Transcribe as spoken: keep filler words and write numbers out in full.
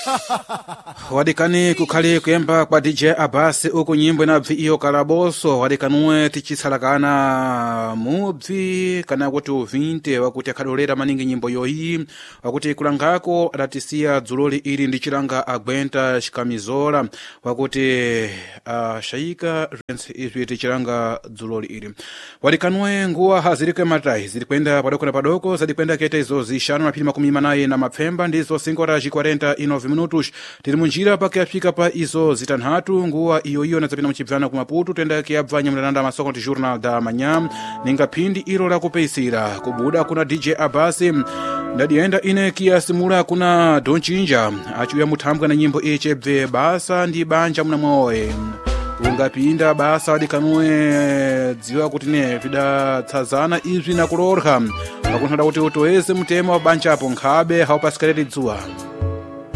wadikani kukhali kuyemba kwa D J Abasi uku nyimbo inabvi iyo kalaboso wadikanue tichishalakana mubvi kana kuti uvinte wakuti akadolera maningi nyimbo yoyi wakuti kulangako adatisiya dzuloli ili ndi chilanga agwenta chikamizola wakuti uh, shaika rensi izvi tichilanga dzuloli ili wadikanue nguwa hazirikwe matai zilikwenda padoko na padoko zadikwenda kete izo zishanu na pili makumi manayi na mapfemba ndizo sinkora jikwarenta inovi minutos tiri munjira pake afika pa izo zitanhatu nguwa iyo iyo na zapina mchibvana kumaputu tenda kiabvanya mlananda masoko ndi journal da manyam ninga pindi ilo la kupeisira kubuda kuna D J Abasi ndadienda ine kiasimula kuna Donchinja achuya mutambwa na nyimbo echebve basa ndi banja muna mwoe ungapinda basa wadikanue dziwa kuti ne vidatsazana izvi na kulorha pakunhada kuti utoeze mutema wa banja apo nkhabe haupasikaleti dzuwa